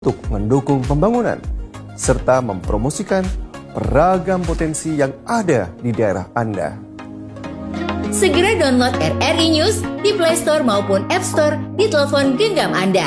untuk mendukung pembangunan serta mempromosikan beragam potensi yang ada di daerah Anda. Segera download RRI News di Play Store maupun App Store di telepon genggam Anda.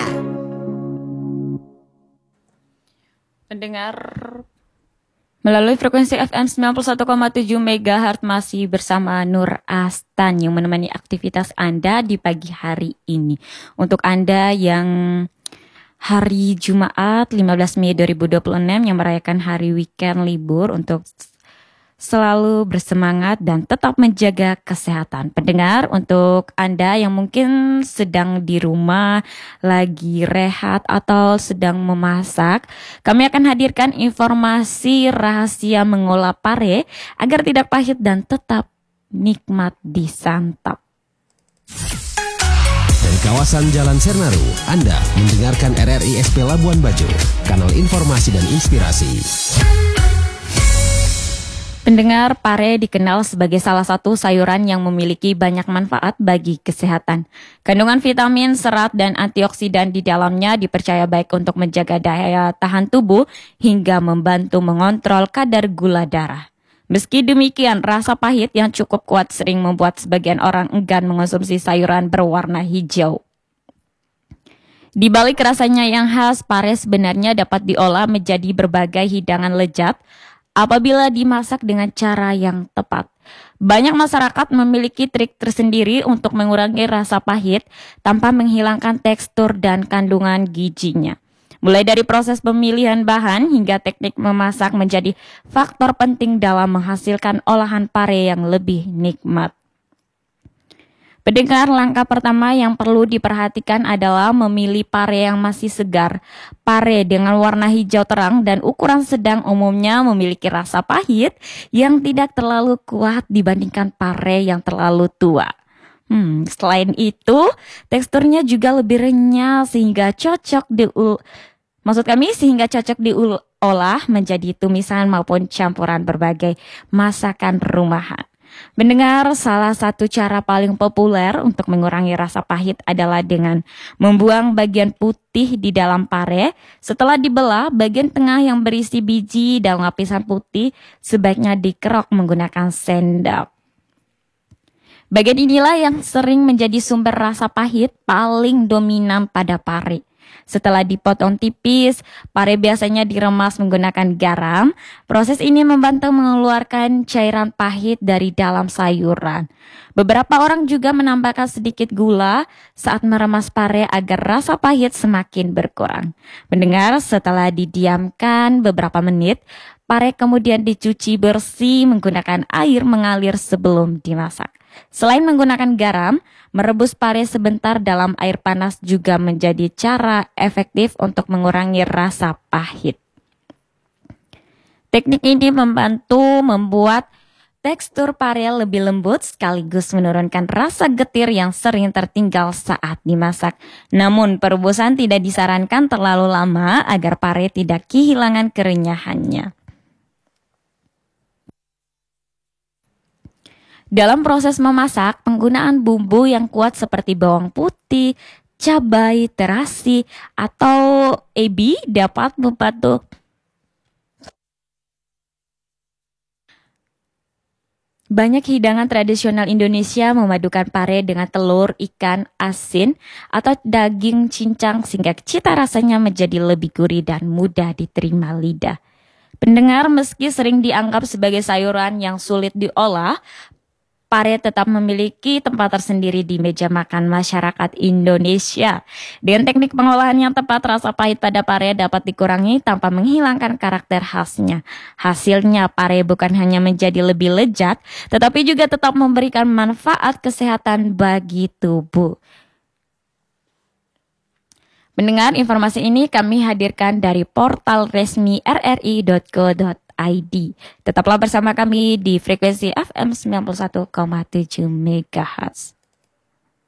Pendengar melalui frekuensi FM 91,7 MHz masih bersama Nur Astan yang menemani aktivitas Anda di pagi hari ini. Untuk Anda yang hari Jumat 15 Mei 2026 yang merayakan hari weekend libur, untuk selalu bersemangat dan tetap menjaga kesehatan. Pendengar, untuk Anda yang mungkin sedang di rumah, lagi rehat atau sedang memasak, kami akan hadirkan informasi rahasia mengolah pare agar tidak pahit dan tetap nikmat disantap. Dari kawasan Jalan Sernaru, Anda mendengarkan RRI SP Labuan Bajo, kanal informasi dan inspirasi. Pendengar, pare dikenal sebagai salah satu sayuran yang memiliki banyak manfaat bagi kesehatan. Kandungan vitamin, serat, dan antioksidan di dalamnya dipercaya baik untuk menjaga daya tahan tubuh hingga membantu mengontrol kadar gula darah. Meski demikian, rasa pahit yang cukup kuat sering membuat sebagian orang enggan mengonsumsi sayuran berwarna hijau. Di balik rasanya yang khas, pare sebenarnya dapat diolah menjadi berbagai hidangan lezat apabila dimasak dengan cara yang tepat. Banyak masyarakat memiliki trik tersendiri untuk mengurangi rasa pahit tanpa menghilangkan tekstur dan kandungan gizinya. Mulai dari proses pemilihan bahan hingga teknik memasak menjadi faktor penting dalam menghasilkan olahan pare yang lebih nikmat. Pendengar, langkah pertama yang perlu diperhatikan adalah memilih pare yang masih segar. Pare dengan warna hijau terang dan ukuran sedang umumnya memiliki rasa pahit yang tidak terlalu kuat dibandingkan pare yang terlalu tua. Selain itu, teksturnya juga lebih renyah sehingga cocok diolah menjadi tumisan maupun campuran berbagai masakan rumahan. Mendengar, salah satu cara paling populer untuk mengurangi rasa pahit adalah dengan membuang bagian putih di dalam pare. Setelah dibelah, bagian tengah yang berisi biji dan lapisan putih sebaiknya dikerok menggunakan sendok. Bagian inilah yang sering menjadi sumber rasa pahit paling dominan pada pare. Setelah dipotong tipis, pare biasanya diremas menggunakan garam. Proses ini membantu mengeluarkan cairan pahit dari dalam sayuran. Beberapa orang juga menambahkan sedikit gula saat meremas pare agar rasa pahit semakin berkurang. Mendengar, setelah didiamkan beberapa menit, pare kemudian dicuci bersih menggunakan air mengalir sebelum dimasak. Selain menggunakan garam, merebus pare sebentar dalam air panas juga menjadi cara efektif untuk mengurangi rasa pahit. Teknik ini membantu membuat tekstur pare lebih lembut sekaligus menurunkan rasa getir yang sering tertinggal saat dimasak. Namun, perebusan tidak disarankan terlalu lama agar pare tidak kehilangan kerenyahannya. Dalam proses memasak, penggunaan bumbu yang kuat seperti bawang putih, cabai, terasi, atau ebi dapat membantu banyak hidangan tradisional Indonesia memadukan pare dengan telur, ikan, asin, atau daging cincang sehingga cita rasanya menjadi lebih gurih dan mudah diterima lidah. Pendengar, meski sering dianggap sebagai sayuran yang sulit diolah, pare tetap memiliki tempat tersendiri di meja makan masyarakat Indonesia. Dengan teknik pengolahan yang tepat, rasa pahit pada pare dapat dikurangi tanpa menghilangkan karakter khasnya. Hasilnya, pare bukan hanya menjadi lebih lezat, tetapi juga tetap memberikan manfaat kesehatan bagi tubuh. Mendengar, informasi ini kami hadirkan dari portal resmi rri.co.id. Tetaplah bersama kami di frekuensi FM 91,7 MHz.